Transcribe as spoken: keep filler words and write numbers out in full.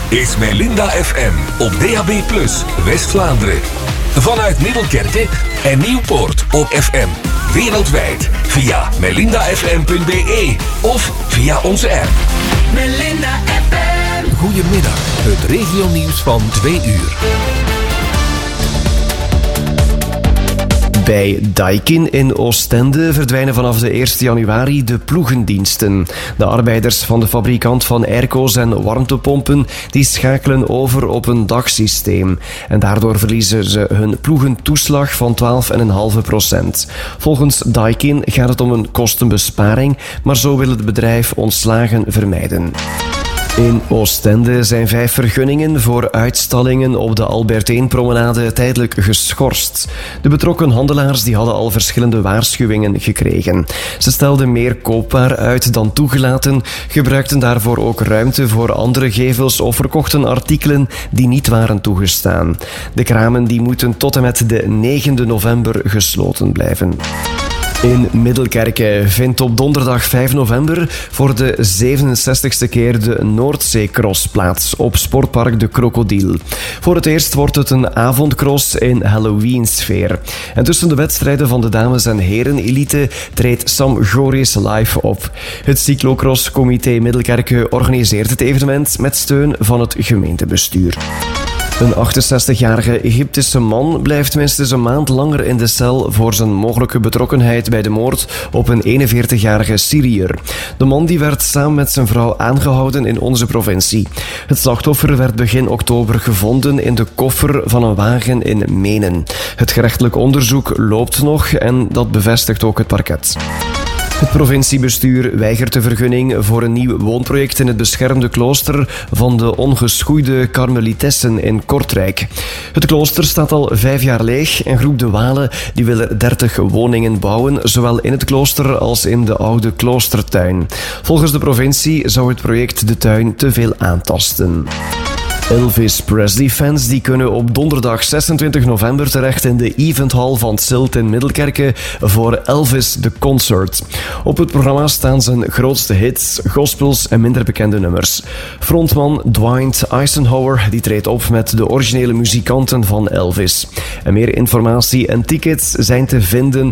is Melinda F M op D A B plus, West-Vlaanderen. Vanuit Middelkerke en Nieuwpoort op F M. Wereldwijd via melinda f m punt b e of via onze app. Melinda F M. Goedemiddag, het regionieuws van twee uur. Bij Daikin in Oostende verdwijnen vanaf de eerste januari de ploegendiensten. De arbeiders van de fabrikant van airco's en warmtepompen die schakelen over op een dagsysteem. En daardoor verliezen ze hun ploegentoeslag van twaalf komma vijf procent. Volgens Daikin gaat het om een kostenbesparing, maar zo wil het bedrijf ontslagen vermijden. In Oostende zijn vijf vergunningen voor uitstallingen op de Alberteenpromenade tijdelijk geschorst. De betrokken handelaars die hadden al verschillende waarschuwingen gekregen. Ze stelden meer koopbaar uit dan toegelaten, gebruikten daarvoor ook ruimte voor andere gevels of verkochten artikelen die niet waren toegestaan. De kramen die moeten tot en met de negende november gesloten blijven. In Middelkerke vindt op donderdag vijf november voor de zevenenzestigste keer de Noordzeecross plaats op sportpark De Krokodil. Voor het eerst wordt het een avondcross in Halloween-sfeer. En tussen de wedstrijden van de dames- en heren-elite treedt Sam Goris live op. Het cyclocross-comité Middelkerke organiseert het evenement met steun van het gemeentebestuur. Een achtenzestigjarige Egyptische man blijft minstens een maand langer in de cel voor zijn mogelijke betrokkenheid bij de moord op een eenenveertigjarige Syriër. De man die werd samen met zijn vrouw aangehouden in onze provincie. Het slachtoffer werd begin oktober gevonden in de koffer van een wagen in Menen. Het gerechtelijk onderzoek loopt nog en dat bevestigt ook het parket. Het provinciebestuur weigert de vergunning voor een nieuw woonproject in het beschermde klooster van de ongeschoeide Karmelitessen in Kortrijk. Het klooster staat al vijf jaar leeg en Groep De Walen die wil er dertig woningen bouwen, zowel in het klooster als in de oude kloostertuin. Volgens de provincie zou het project de tuin te veel aantasten. Elvis Presley-fans die kunnen op donderdag zesentwintig november terecht in de Eventhal van Zilt in Middelkerke voor Elvis The Concert. Op het programma staan zijn grootste hits, gospels en minder bekende nummers. Frontman Dwight Eisenhower die treedt op met de originele muzikanten van Elvis. En meer informatie en tickets zijn te vinden